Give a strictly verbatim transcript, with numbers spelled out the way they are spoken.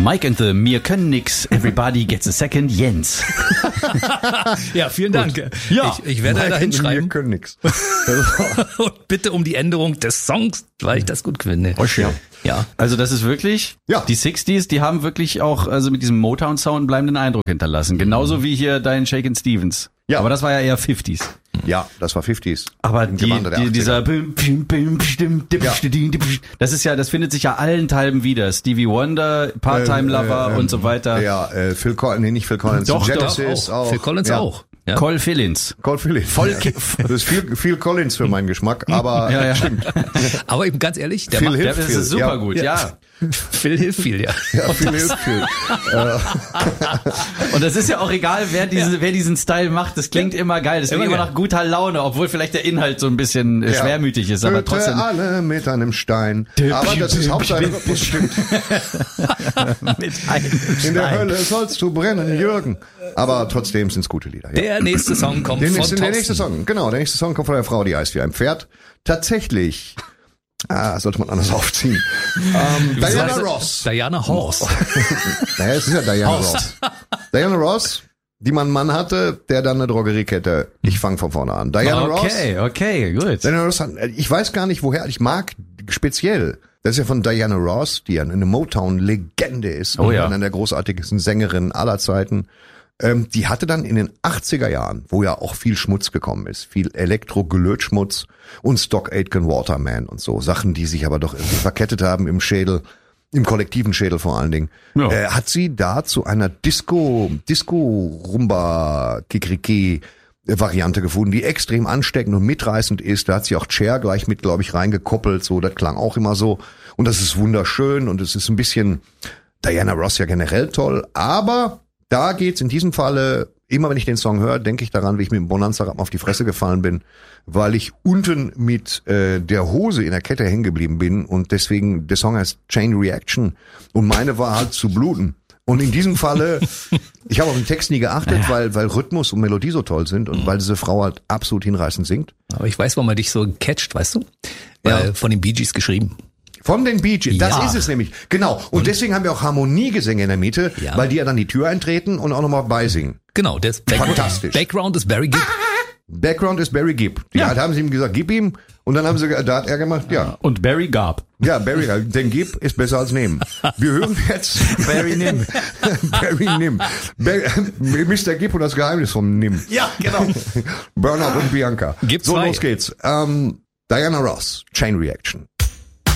Mike and the Wir können nix, everybody gets a second, Jens. Ja, vielen Dank. Ja. Ich, ich werde Mike da hinschreiben. Wir können nix. Und bitte um die Änderung des Songs, weil ich das gut finde. Oh, schön. Ja. Also das ist wirklich, Ja. die sechziger, die haben wirklich auch, also mit diesem Motown-Sound einen bleibenden Eindruck hinterlassen. Genauso wie hier dein Shakin' Stevens. Ja. Aber das war ja eher fünfziger. Ja, das war fünfziger. Aber Im die, Gewande der die, dieser, Ja. das ist ja, das findet sich ja allenthalben wieder. Stevie Wonder, Part-Time Lover Äh, äh, und so weiter. Ja, äh, Phil Collins, nee, nicht Phil Collins. Doch, Genesis Doch, auch. Phil Collins ja. auch. Ja. Col Phillins. Cole Phillips. Voll- Das ist viel, viel Collins für meinen Geschmack, aber Ja, ja. stimmt. Aber eben ganz ehrlich, der Phil macht, hilft Das viel. ist super ja. gut, ja. Phil hilft viel, ja. Ja, viel hilft viel. Und das ist ja auch egal, wer diese, wer diesen Style macht. Das klingt immer geil. Das klingt Immer immer geil. nach guter Laune, obwohl vielleicht der Inhalt so ein bisschen äh, Ja. schwermütig ist, aber Töte trotzdem alle mit einem Stein. Aber das ist Hauptsache Rhythmus stimmt. mit einem In der Stein. Hölle sollst du brennen, Jürgen. Aber trotzdem sind's gute Lieder. Ja. Der nächste Song kommt Der von nächste, der nächste Thorsten. Song, genau, der nächste Song kommt von einer Frau, die heißt wie ein Pferd. Tatsächlich, ah, sollte man anders aufziehen. Ähm, Diana heißt- Ross. Diana Horst. Naja, es ist ja Diana Horst. Ross. Diana Ross, die man einen Mann hatte, der dann eine Drogeriekette. Ich fange von vorne an. Diana Ross. Okay, okay, gut. Diana Ross hat, ich weiß gar nicht woher, ich mag speziell. Das ist ja von Diana Ross, die ja eine Motown-Legende ist. Oh ja. Und eine der großartigsten Sängerinnen aller Zeiten. Ähm, die hatte dann in den achtziger Jahren, wo ja auch viel Schmutz gekommen ist, viel Elektro-Gelötschmutz und Stock Aitken Waterman und so, Sachen, die sich aber doch irgendwie verkettet haben im Schädel, im kollektiven Schädel vor allen Dingen, Ja. äh, hat sie da zu einer Disco, Disco-Rumba, Kikriki Variante gefunden, die extrem ansteckend und mitreißend ist. Da hat sie auch Cher gleich mit, glaube ich, reingekoppelt, so, das klang auch immer so. Und das ist wunderschön und es ist ein bisschen Diana Ross ja generell toll, aber da geht's in diesem Falle, immer wenn ich den Song höre, denke ich daran, wie ich mit dem Bonanza-Rappen auf die Fresse gefallen bin, weil ich unten mit äh, der Hose in der Kette hängen geblieben bin und deswegen, der Song heißt Chain Reaction und meine war halt zu bluten. Und in diesem Falle, ich habe auf den Text nie geachtet, weil weil Rhythmus und Melodie so toll sind und weil diese Frau halt absolut hinreißend singt. Aber ich weiß, warum man dich so catcht, weißt du? Weil Ja. von den Bee Gees geschrieben. Von den Bee Gees, das Ja. ist es nämlich. Genau. Und, deswegen haben wir auch Harmoniegesänge in der Mitte, Ja. weil die ja dann die Tür eintreten und auch nochmal beisingen. Genau, das Background, Fantastisch. Background ist Barry Gibb. Background ist Barry Gibb. Die Ja. halt haben sie ihm gesagt, gib ihm. Und dann haben sie, ge- da hat er gemacht, ja. Und Barry Garb. Ja, Barry, denn gib ist besser als nehmen. Wir hören jetzt Barry Nim. Barry Nim. Barry, Mister Gibb und das Geheimnis vom Nim. Ja, genau. Burnout und Bianca. Gibb so, zwei. los geht's. Ähm, Diana Ross, Chain Reaction.